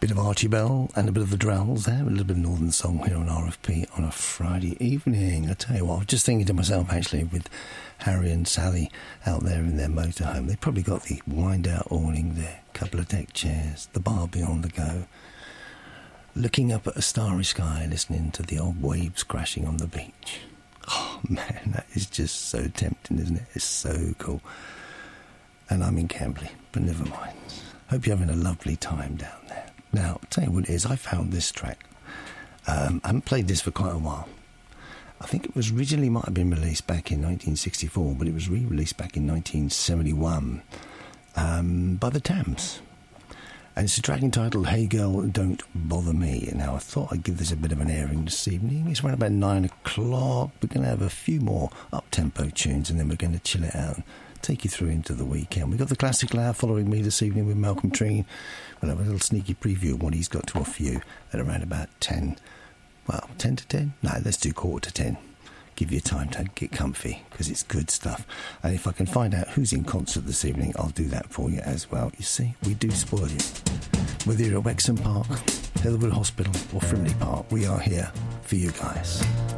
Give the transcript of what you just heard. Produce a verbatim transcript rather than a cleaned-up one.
Bit of Archie Bell and a bit of the Drells there, a little bit of Northern Song here on R F P on a Friday evening. I tell you what, I was just thinking to myself, actually, with Harry and Sally out there in their motorhome, they probably got the wind-out awning there, a couple of deck chairs, the Barbie on the go, looking up at a starry sky, listening to the old waves crashing on the beach. Oh, man, that is just so tempting, isn't it? It's so cool. And I'm in Camberley, but never mind. Hope you're having a lovely time down there. Now, I'll tell you what it is, I found this track. Um, I haven't played this for quite a while. I think it was originally might have been released back in nineteen sixty-four, but it was re-released back in nineteen seventy-one um, by the Tams. And it's a track entitled Hey Girl, Don't Bother Me. Now, I thought I'd give this a bit of an airing this evening. It's around about nine o'clock. We're going to have a few more up-tempo tunes, and then we're going to chill it out and take you through into the weekend. We've got the Classic Lab following me this evening with Malcolm Treen. We'll have a little sneaky preview of what he's got to offer you at around about ten. Well, ten to ten? No, let's do quarter to ten. Give you time to get comfy, because it's good stuff. And if I can find out who's in concert this evening, I'll do that for you as well. You see, we do spoil you. Whether you're at Wexham Park, Heatherwood Hospital or Frimley Park, we are here for you guys.